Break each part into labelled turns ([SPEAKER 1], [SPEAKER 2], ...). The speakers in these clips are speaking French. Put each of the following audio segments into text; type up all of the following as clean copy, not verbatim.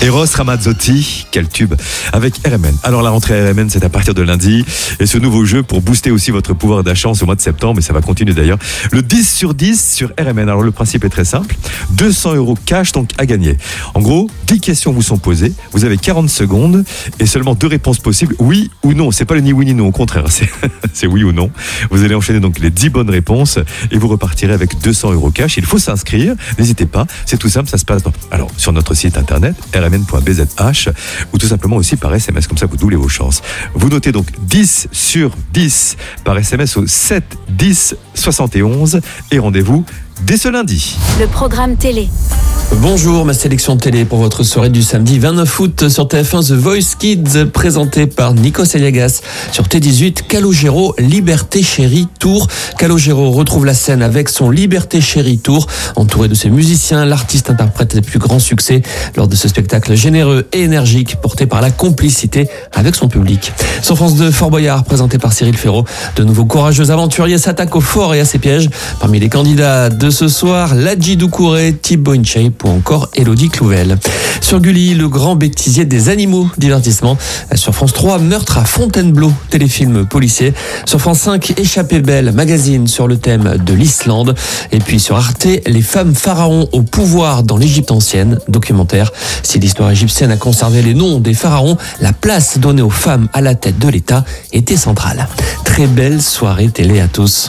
[SPEAKER 1] Eros Ramazzotti, quel tube, avec RMN. Alors la rentrée RMN, c'est à partir de lundi. Et ce nouveau jeu pour booster aussi votre pouvoir d'achat au mois de septembre, et ça va continuer d'ailleurs, le 10 sur 10 sur RMN. Alors le principe est très simple, 200 € cash donc à gagner. En gros, 10 questions vous sont posées, vous avez 40 secondes et seulement 2 réponses possibles, oui ou non. C'est pas le ni oui ni non, au contraire, c'est oui ou non. Vous allez enchaîner donc les 10 bonnes réponses et vous repartirez avec 200 € cash. Il faut s'inscrire, n'hésitez pas, c'est tout simple, ça se passe alors sur notre site internet rmn.bzh ou tout simplement aussi par SMS, comme ça vous doublez vos chances. Vous notez donc 10 sur 10 par SMS au 7 10 71 et rendez-vous dès ce lundi.
[SPEAKER 2] Le programme télé.
[SPEAKER 3] Bonjour, ma sélection télé pour votre soirée du samedi 29 août sur TF1 The Voice Kids, présenté par Nikos Aliagas. Sur T18, Calogero, Liberté Chérie Tour. Calogero retrouve la scène avec son Liberté Chérie Tour. Entouré de ses musiciens, l'artiste interprète les plus grands succès lors de ce spectacle généreux et énergique porté par la complicité avec son public. Sur France 2, Fort Boyard, présenté par Cyril Ferraud. De nouveaux courageux aventuriers s'attaquent au fort et à ses pièges. Parmi les candidats de ce soir, Ladji Doucouré, Thibaut InShape ou encore Élodie Clouvel. Sur Gulli, le grand bêtisier des animaux, divertissement. Sur France 3, Meurtre à Fontainebleau, téléfilm policier. Sur France 5, Échappée belle, magazine sur le thème de l'Islande. Et puis sur Arte, Les femmes pharaons au pouvoir dans l'Égypte ancienne, documentaire. Si l'histoire égyptienne a conservé les noms des pharaons, la place donnée aux femmes à la tête de l'État était centrale. Très belle soirée télé à tous.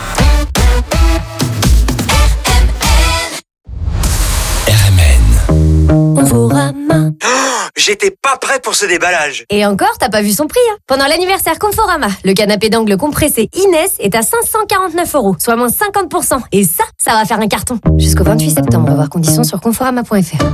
[SPEAKER 2] Conforama.
[SPEAKER 4] J'étais pas prêt pour ce déballage.
[SPEAKER 2] Et encore, t'as pas vu son prix, hein. Pendant l'anniversaire Conforama, le canapé d'angle compressé Inès est à 549 €, soit moins 50%. Et ça va faire un carton. Jusqu'au 28 septembre, voir conditions sur conforama.fr.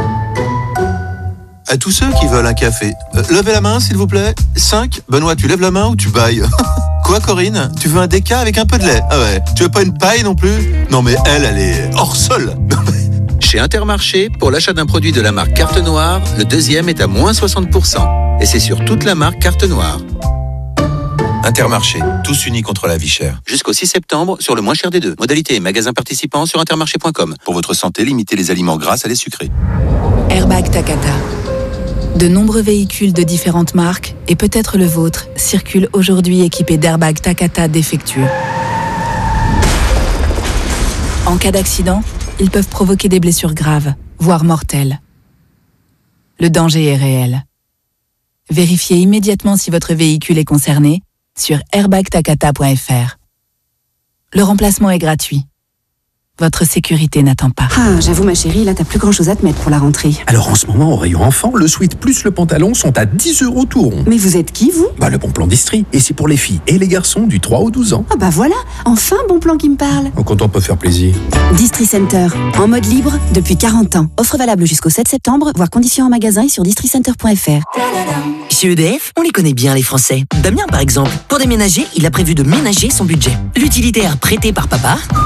[SPEAKER 5] À tous ceux qui veulent un café, levez la main s'il vous plaît. 5. Benoît, tu lèves la main ou tu bailles? Quoi Corinne? Tu veux un déca avec un peu de lait? Ah ouais. Tu veux pas une paille non plus? Non mais elle est hors sol.
[SPEAKER 6] Chez Intermarché, pour l'achat d'un produit de la marque Carte Noire, le deuxième est à moins 60%. Et c'est sur toute la marque Carte Noire.
[SPEAKER 5] Intermarché, tous unis contre la vie chère.
[SPEAKER 6] Jusqu'au 6 septembre, sur le moins cher des deux. Modalité et magasins participants sur intermarché.com.
[SPEAKER 5] Pour votre santé, limitez les aliments gras à les sucrés.
[SPEAKER 7] Airbag Takata. De nombreux véhicules de différentes marques, et peut-être le vôtre, circulent aujourd'hui équipés d'airbags Takata défectueux. En cas d'accident, ils peuvent provoquer des blessures graves, voire mortelles. Le danger est réel. Vérifiez immédiatement si votre véhicule est concerné sur airbagtakata.fr. Le remplacement est gratuit. Votre sécurité n'attend pas.
[SPEAKER 8] Ah, j'avoue ma chérie, là t'as plus grand chose à te mettre pour la rentrée.
[SPEAKER 9] Alors en ce moment, au rayon enfant, le sweat plus le pantalon sont à 10 € tout rond.
[SPEAKER 8] Mais vous êtes qui, vous?
[SPEAKER 9] Le bon plan d'Istrie. Et c'est pour les filles et les garçons du 3 au 12 ans.
[SPEAKER 8] Ah bah voilà, enfin bon plan qui me parle.
[SPEAKER 9] Quand on peut faire plaisir.
[SPEAKER 8] Distri Center, en mode libre depuis 40 ans. Offre valable jusqu'au 7 septembre, voir conditions en magasin et sur districenter.fr.
[SPEAKER 10] Chez EDF, on les connaît bien les Français. Damien par exemple, pour déménager, il a prévu de ménager son budget. L'utilitaire prêté par papa